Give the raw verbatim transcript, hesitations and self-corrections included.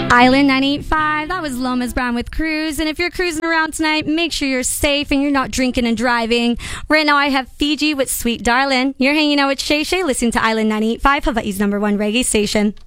Island ninety-eight point five, that was Lomas Brown with Cruise. And if you're cruising around tonight, make sure you're safe and you're not drinking and driving. Right now I have Fiji with Sweet Darlin'. You're hanging out with Shay Shay, listening to Island ninety-eight point five, Hawaii's number one reggae station.